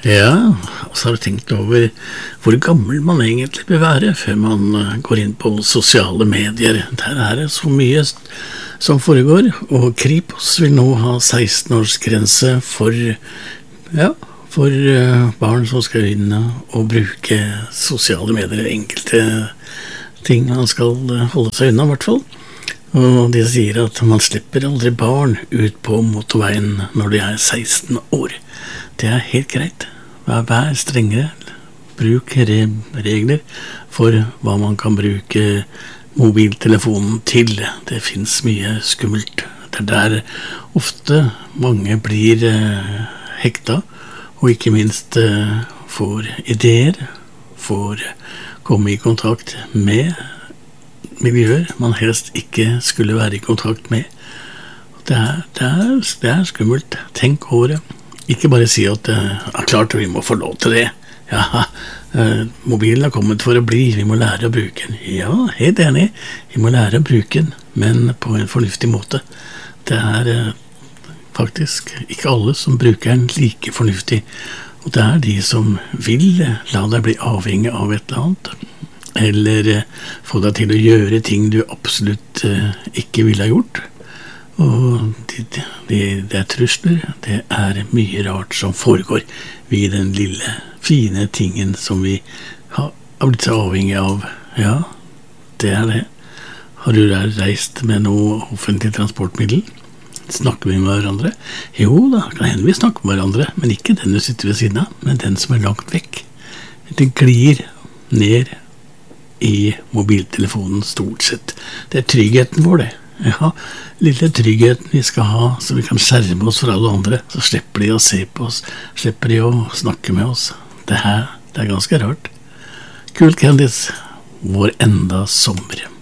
Ja, og så har du tenkt over hvor gammel man egentlig bør være før man går inn på sosiale medier. Der er det så mye som foregår, og Kripos vil nå ha 16-årsgrense for barn som skal inn og bruke sosiale medier, enkelte ting man skal holde seg unna i hvert fall. Og de sier at man slipper aldri barn ut på motorveien når de er 16 år. Det er helt greit. Vær strengere. Bruk regler for hva man kan bruke mobiltelefonen til. Det finnes mye skummelt. Det er der ofte mange blir hekta, og ikke minst får ideer, får komme i kontakt med miljøer man helst ikke skulle være i kontakt med. Det er skummelt. Tenk over det. Ikke bare si at klart vi må få lov til det. Ja, mobilen har kommet for å bli, vi må lære å bruke den. Ja, helt enig, vi må lære å bruke den, men på en fornuftig måte. Det er faktisk ikke alle som bruker den like fornuftig, og det er de som vil la deg bli avhengig av et eller annet, eller få deg til å gjøre ting du absolutt ikke ville ha gjort. Og det er trusler, det er mye rart som foregår ved den lille, fine tingen som vi har blitt så avhengig av. Ja, det er det. Har du reist med noe offentlig transportmiddel? Snakker vi med hverandre? Jo da, kan hende vi snakker med hverandre, men ikke den du sitter ved siden av, men den som er langt vekk. Det glir ned i mobiltelefonen stort sett. Det er tryggheten vår, det. Ja, lille tryggheten vi skal ha, så vi kan skjerme oss fra alle andre, så slipper de å se på oss, slipper de å snakke med oss. Det er ganske rart. Cool Candice, vår enda sommer.